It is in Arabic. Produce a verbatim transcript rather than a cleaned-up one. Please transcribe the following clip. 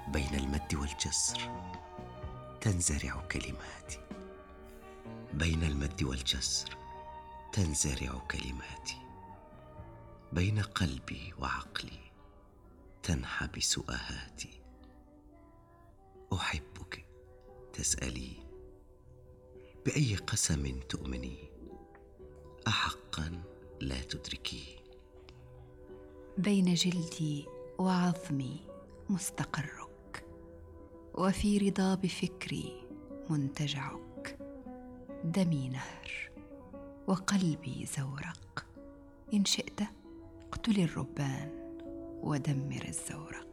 بين المد والجزر تنزرع كلماتي، بين المد والجزر تنزرع كلماتي، بين قلبي وعقلي تنحبس آهاتي. أحبك تسألين، بأي قسم تؤمنين، أحقا لا تدركين. بين جلدي وعظمي مستقرك، وفي رضاب فكري منتجعك. دمي نهر وقلبي زورق، إن شئت اقتل الربان ودمر الزورق.